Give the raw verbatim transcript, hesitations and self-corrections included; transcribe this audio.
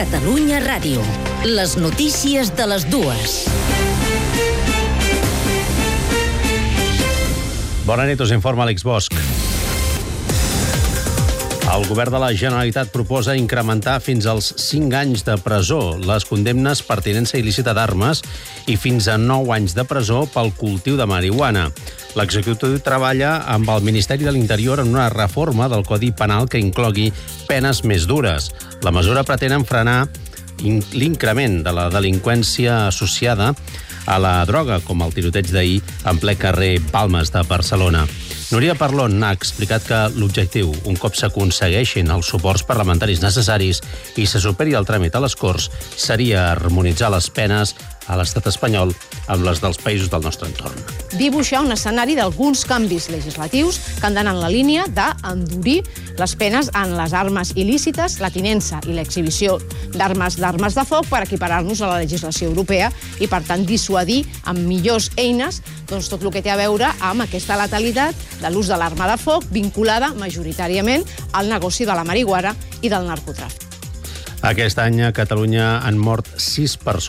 Catalunya Ràdio. Les notícies de les dues. Bona nit, us informa Àlex Bosch. El govern de la Generalitat proposa incrementar fins als cinc anys de presó les condemnes per tinença il·lícita d'armes i fins a nou anys de presó pel cultiu de marihuana. L'executiu treballa amb el Ministeri de l'Interior en una reforma del Codi Penal que inclogui penes més dures. La mesura pretén frenar l'increment de la delinqüència associada a la droga, com el tiroteig d'ahir en ple carrer Balmes de Barcelona. Núria Parlon ha explicat que l'objectiu, un cop s'aconsegueixin els suports parlamentaris necessaris i se superi el tràmit a les Corts, seria harmonitzar les penes a l'estat espanyol amb les dels països del nostre entorn. Dibuixar un escenari d'alguns canvis legislatius que han d'anar en la línia d'endurir les penes en les armes il·lícites, la tinença i l'exhibició d'armes d'armes de foc per equiparar-nos a la legislació europea i, per tant, dissuadir amb millors eines doncs, tot el que té a veure amb aquesta letalitat de l'ús de l'arma de foc vinculada majoritàriament al negoci de la marihuana i del narcotràfic. Aquest any a Catalunya han mort sis persones